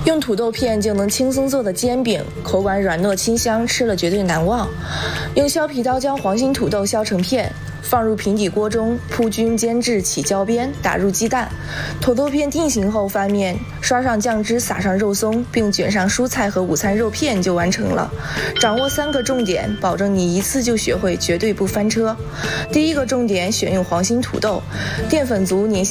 用土豆片就能轻松做的煎饼，口感软糯清香，吃了绝对难忘。用削皮刀将黄心土豆削成片，放入平底锅中，铺均煎至起焦边，打入鸡蛋。土豆片定型后翻面，刷上酱汁，撒上肉松，并卷上蔬菜和午餐肉片就完成了。掌握3个重点，保证你一次就学会，绝对不翻车。第一个重点，选用黄心土豆，淀粉足，粘性